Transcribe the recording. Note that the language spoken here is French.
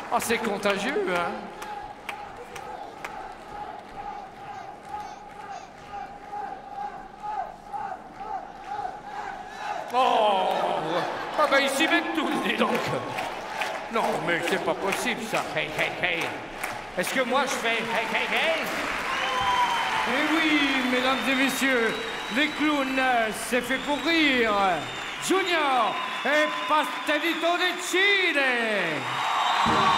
Oh, c'est contagieux, hein? Oh! Ah ben, ils s'y mettent tous, dis donc. Non, mais c'est pas possible, ça. Hey, hey, hey. Est-ce que moi, je fais hey, hey, hey? Eh oui, mesdames et messieurs, les clowns, c'est fait pour rire. Junior et Pastelito de Chile.